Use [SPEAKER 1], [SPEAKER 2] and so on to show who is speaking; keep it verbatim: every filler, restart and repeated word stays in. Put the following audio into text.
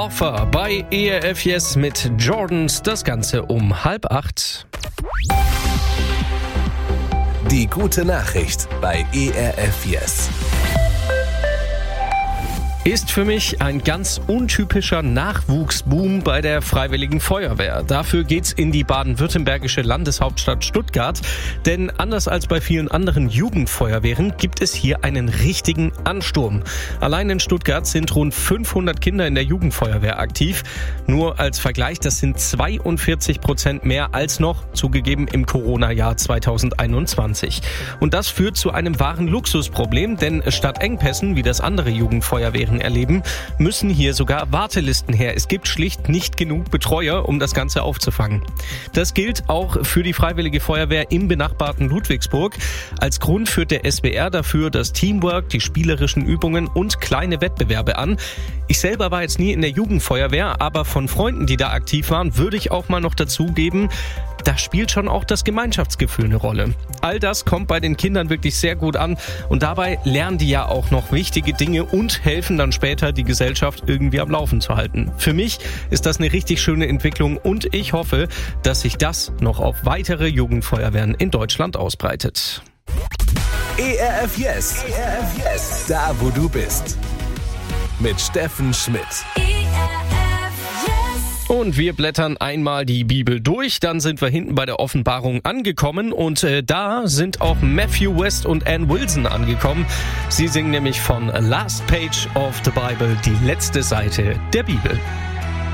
[SPEAKER 1] Offer bei E R F Yes mit Jordans, das Ganze um halb acht.
[SPEAKER 2] Die gute Nachricht bei E R F Yes.
[SPEAKER 1] Ist für mich ein ganz untypischer Nachwuchsboom bei der Freiwilligen Feuerwehr. Dafür geht's in die baden-württembergische Landeshauptstadt Stuttgart. Denn anders als bei vielen anderen Jugendfeuerwehren gibt es hier einen richtigen Ansturm. Allein in Stuttgart sind rund fünfhundert Kinder in der Jugendfeuerwehr aktiv. Nur als Vergleich, das sind zweiundvierzig Prozent mehr als noch, zugegeben, im Corona-Jahr zweitausendeinundzwanzig. Und das führt zu einem wahren Luxusproblem, denn statt Engpässen, wie das andere Jugendfeuerwehren erleben, müssen hier sogar Wartelisten her. Es gibt schlicht nicht genug Betreuer, um das Ganze aufzufangen. Das gilt auch für die Freiwillige Feuerwehr im benachbarten Ludwigsburg. Als Grund führt der S B R dafür das Teamwork, die spielerischen Übungen und kleine Wettbewerbe an. Ich selber war jetzt nie in der Jugendfeuerwehr, aber von Freunden, die da aktiv waren, würde ich auch mal noch dazugeben, da spielt schon auch das Gemeinschaftsgefühl eine Rolle. All das kommt bei den Kindern wirklich sehr gut an und dabei lernen die ja auch noch wichtige Dinge und helfen dann später, die Gesellschaft irgendwie am Laufen zu halten. Für mich ist das eine richtig schöne Entwicklung und ich hoffe, dass sich das noch auf weitere Jugendfeuerwehren in Deutschland ausbreitet.
[SPEAKER 2] E R F Yes. E R F Yes. Da, wo du bist. Mit Steffen Schmidt.
[SPEAKER 1] Und wir blättern einmal die Bibel durch, dann sind wir hinten bei der Offenbarung angekommen und äh, da sind auch Matthew West und Ann Wilson angekommen. Sie singen nämlich von Last Page of the Bible, die letzte Seite der Bibel.